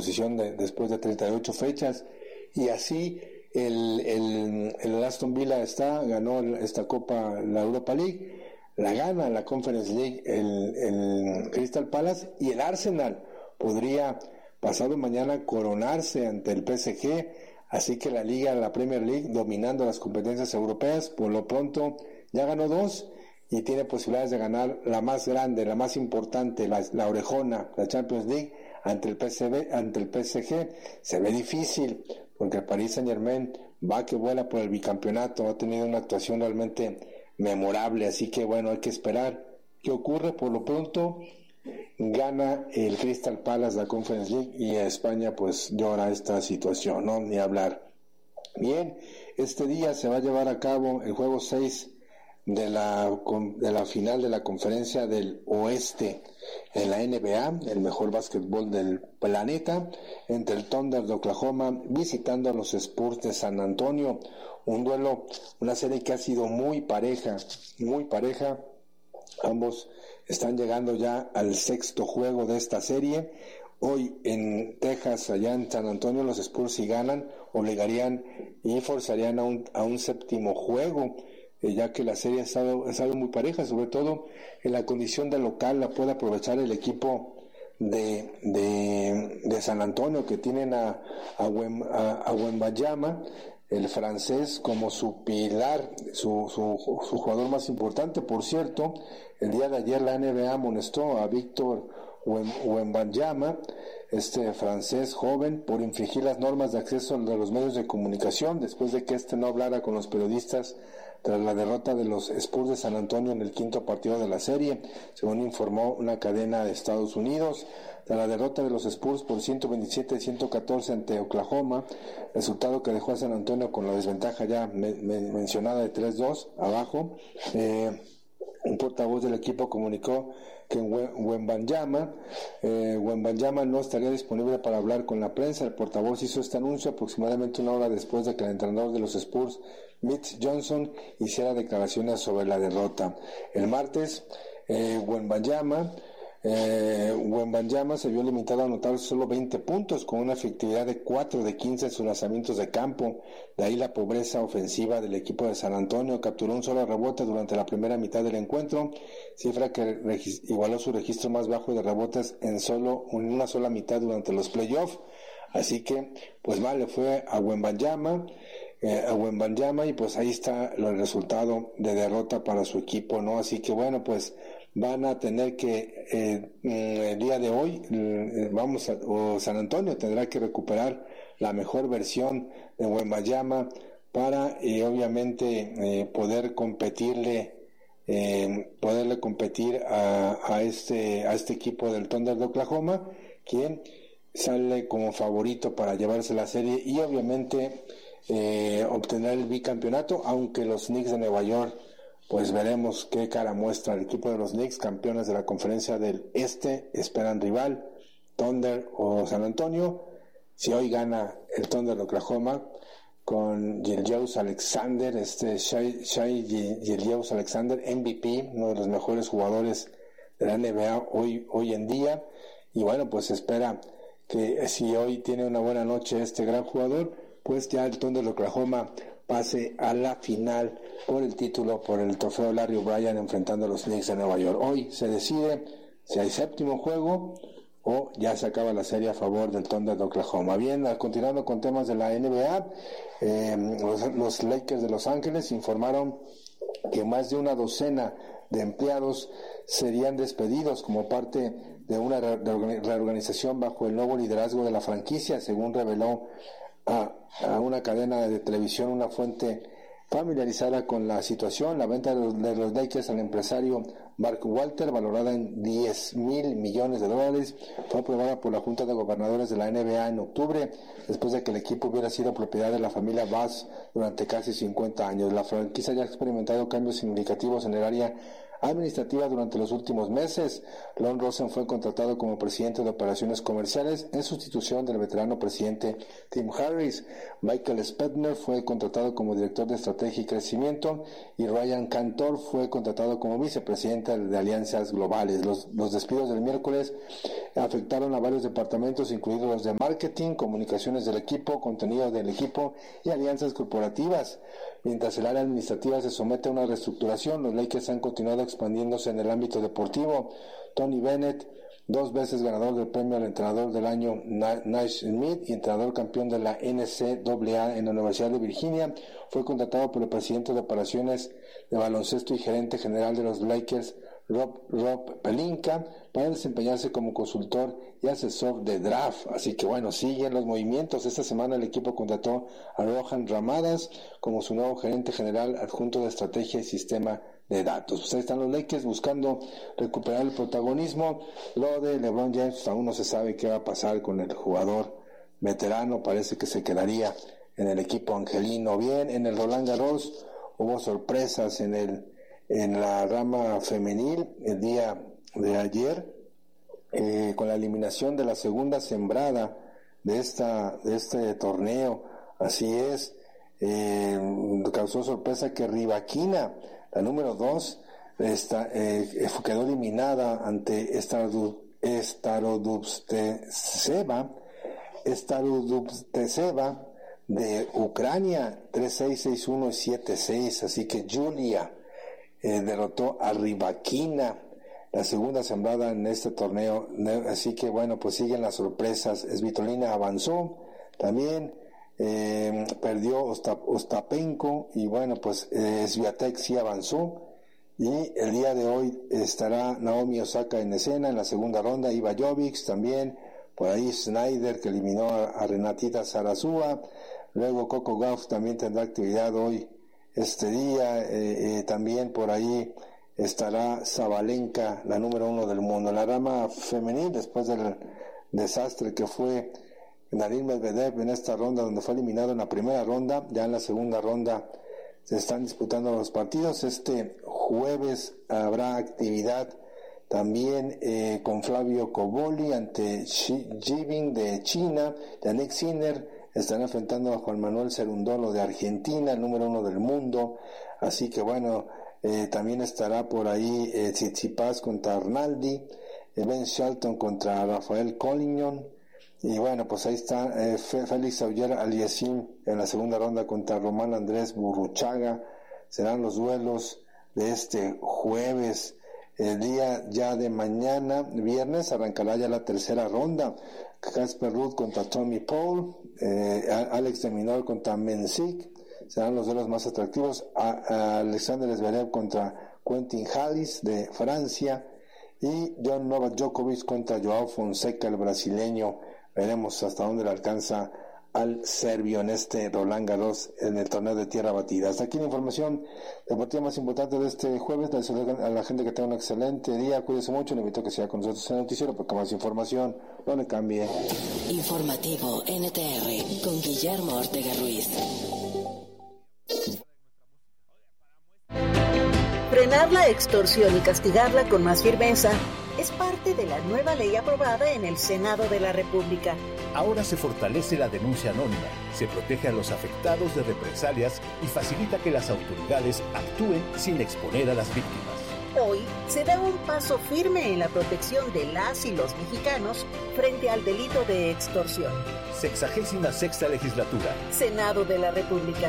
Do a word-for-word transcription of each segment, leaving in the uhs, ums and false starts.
posición de, después de treinta y ocho fechas, y así el, el, el Aston Villa está, ganó esta Copa, la Europa League, la gana la Conference League el, el Crystal Palace, y el Arsenal podría pasado mañana coronarse ante el P S G, así que la Liga, la Premier League, dominando las competencias europeas, por lo pronto ya ganó dos y tiene posibilidades de ganar la más grande, la más importante, la, la orejona, la Champions League, ante el P S V, ante el P S G. Se ve difícil, porque el Paris Saint-Germain va que vuela por el bicampeonato, ha tenido una actuación realmente memorable, así que bueno, hay que esperar qué ocurre. Por lo pronto gana el Crystal Palace la Conference League, y a España pues llora esta situación, no ni hablar. Bien, este día se va a llevar a cabo el juego seis de la de la final de la Conferencia del Oeste en la N B A, el mejor básquetbol del planeta, entre el Thunder de Oklahoma visitando a los Spurs de San Antonio. Un duelo, una serie que ha sido muy pareja, muy pareja. Ambos están llegando ya al sexto juego de esta serie. Hoy en Texas, allá en San Antonio, los Spurs, si ganan, obligarían y forzarían a un, a un séptimo juego, eh, ya que la serie ha estado, ha estado muy pareja, sobre todo en la condición de local. La puede aprovechar el equipo de, de, de San Antonio, que tienen a, a, Wem, a, a Wembanyama, el francés, como su pilar, su, su, su jugador más importante. Por cierto, el día de ayer la N B A amonestó a Víctor Wembanyama, este francés joven, por infringir las normas de acceso de los medios de comunicación, después de que este no hablara con los periodistas tras la derrota de los Spurs de San Antonio en el quinto partido de la serie, según informó una cadena de Estados Unidos. Tras la derrota de los Spurs por ciento veintisiete a ciento catorce ante Oklahoma, resultado que dejó a San Antonio con la desventaja ya me, me, mencionada de tres dos abajo, eh, un portavoz del equipo comunicó que Wembanyama, eh, Wembanyama no estaría disponible para hablar con la prensa. El portavoz hizo este anuncio aproximadamente una hora después de que el entrenador de los Spurs, Mitch Johnson, hiciera declaraciones sobre la derrota. El martes, eh, Wembanyama Eh, Wembanyama se vio limitado a anotar solo veinte puntos, con una efectividad de cuatro de quince en sus lanzamientos de campo. De ahí la pobreza ofensiva del equipo de San Antonio. Capturó un solo rebote durante la primera mitad del encuentro, cifra que regis- igualó su registro más bajo de rebotes en solo en una sola mitad durante los playoffs. Así que pues mal le fue a Wembanyama, eh, a Wembanyama y pues ahí está el resultado de derrota para su equipo, ¿no? Así que bueno, pues van a tener que eh, el día de hoy eh, vamos a, o San Antonio tendrá que recuperar la mejor versión de Wembanyama para eh, obviamente eh, poder competirle eh, poderle competir a, a este a este equipo del Thunder de Oklahoma, quien sale como favorito para llevarse la serie y obviamente eh, obtener el bicampeonato, aunque los Knicks de Nueva York, pues veremos qué cara muestra el equipo de los Knicks, campeones de la Conferencia del Este, esperan rival, Thunder o San Antonio. Si hoy gana el Thunder de Oklahoma con Gilgeous Alexander, este Shai, Shai Gilgeous Alexander, M V P, uno de los mejores jugadores de la N B A hoy, hoy en día, y bueno, pues se espera que si hoy tiene una buena noche este gran jugador, pues ya el Thunder de Oklahoma pase a la final por el título, por el trofeo Larry O'Brien, enfrentando a los Knicks de Nueva York. Hoy se decide si hay séptimo juego o ya se acaba la serie a favor del Thunder de Oklahoma. Bien, continuando con temas de la N B A, eh, los, los Lakers de Los Ángeles informaron que más de una docena de empleados serían despedidos como parte de una reorganización bajo el nuevo liderazgo de la franquicia, según reveló a, a una cadena de televisión una fuente familiarizada con la situación. La venta de los, de los Lakers al empresario Mark Walter, valorada en diez mil millones de dólares, fue aprobada por la Junta de Gobernadores de la N B A en octubre, después de que el equipo hubiera sido propiedad de la familia Bass durante casi cincuenta años. La franquicia ya ha experimentado cambios significativos en el área administrativa durante los últimos meses. Lon Rosen fue contratado como presidente de operaciones comerciales en sustitución del veterano presidente Tim Harris. Michael Spetner fue contratado como director de estrategia y crecimiento y Ryan Cantor fue contratado como vicepresidente de alianzas globales. Los, los despidos del miércoles afectaron a varios departamentos, incluidos los de marketing, comunicaciones del equipo, contenido del equipo y alianzas corporativas. Mientras el área administrativa se somete a una reestructuración, los Lakers han continuado expandiéndose en el ámbito deportivo. Tony Bennett, dos veces ganador del premio al entrenador del año Naismith y entrenador campeón de la N C A A en la Universidad de Virginia, fue contratado por el presidente de operaciones de baloncesto y gerente general de los Lakers, Rob, Rob Pelinka, para desempeñarse como consultor y asesor de draft. Así que bueno, siguen los movimientos. Esta semana el equipo contrató a Rohan Ramadas como su nuevo gerente general adjunto de estrategia y sistema de datos. Pues ahí están los Lakers buscando recuperar el protagonismo. Lo de LeBron James, aún no se sabe qué va a pasar con el jugador veterano. Parece que se quedaría en el equipo angelino. Bien, en el Roland Garros hubo sorpresas en el en la rama femenil el día de ayer, eh, con la eliminación de la segunda sembrada de esta de este torneo. Así es, eh, causó sorpresa que Rybakina, la número dos, esta, eh, quedó eliminada ante Starodubtseva, Starodubtseva de Ucrania, tres seis, seis uno y siete seis. Así que Julia eh, derrotó a Rybakina, la segunda sembrada en este torneo. Así que bueno, pues siguen las sorpresas. Svitolina avanzó también, eh, perdió Ostap- Ostapenko y bueno, pues eh, Swiatek sí avanzó. Y el día de hoy estará Naomi Osaka en escena en la segunda ronda, Iva Jovic también, por ahí Snyder, que eliminó a, a Renatita Zarazúa. Luego Coco Gauff también tendrá actividad hoy este día, eh, eh, también por ahí estará Sabalenka, la número uno del mundo. En la rama femenil, después del desastre que fue Nadine Medvedev en esta ronda, donde fue eliminado en la primera ronda, ya en la segunda ronda se están disputando los partidos. Este jueves habrá actividad también eh, con Flavio Cobolli ante Xi Jinping de China. Yannick Sinner están enfrentando a Juan Manuel Cerundolo de Argentina, el número uno del mundo. Así que bueno, eh, también estará por ahí eh, Tsitsipas contra Arnaldi, eh, Ben Shelton contra Rafael Collignon. Y bueno, pues ahí está eh, Félix Auger-Aliassime en la segunda ronda contra Román Andrés Burruchaga. Serán los duelos de este jueves. El día ya de mañana, viernes, arrancará ya la tercera ronda. Casper Ruud contra Tommy Paul, eh, Alex de Minaur contra Mensik, serán los duelos más atractivos. A, a Alexander Zverev contra Quentin Halys de Francia y John Novak Djokovic contra Joao Fonseca, el brasileño. Veremos hasta dónde le alcanza al serbio en este Roland Garros en el torneo de tierra batida. Hasta aquí la información deportiva más importante de este jueves. Les deseo a la gente que tenga un excelente día, cuídese mucho, le invito a que siga con nosotros en el noticiero porque más información no le cambie. Informativo N T R con Guillermo Ortega Ruiz. Frenar la extorsión y castigarla con más firmeza es parte de la nueva ley aprobada en el Senado de la República. Ahora se fortalece la denuncia anónima, se protege a los afectados de represalias y facilita que las autoridades actúen sin exponer a las víctimas. Hoy se da un paso firme en la protección de las y los mexicanos frente al delito de extorsión. Sexagésima sexta legislatura. Senado de la República.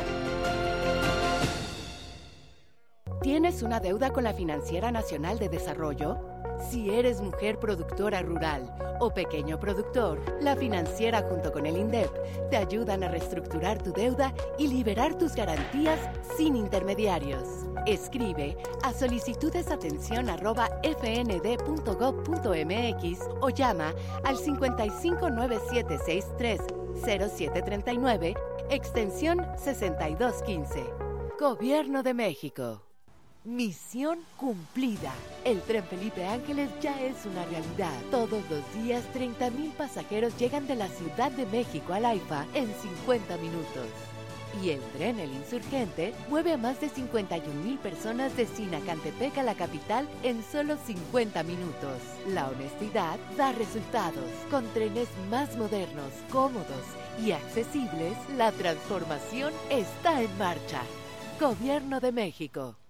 ¿Tienes una deuda con la Financiera Nacional de Desarrollo? Si eres mujer productora rural o pequeño productor, la Financiera junto con el INDEP te ayudan a reestructurar tu deuda y liberar tus garantías sin intermediarios. Escribe a solicitudesatención arroba f n d punto gov punto m x o llama al cincuenta y cinco nueve siete seis tres cero siete tres nueve, extensión sesenta y dos quince. Gobierno de México. Misión cumplida. El Tren Felipe Ángeles ya es una realidad. Todos los días, treinta mil pasajeros llegan de la Ciudad de México al AIFA en cincuenta minutos. Y el tren El Insurgente mueve a más de cincuenta y un mil personas de Sinacantepec a la capital en solo cincuenta minutos. La honestidad da resultados. Con trenes más modernos, cómodos y accesibles, la transformación está en marcha. Gobierno de México.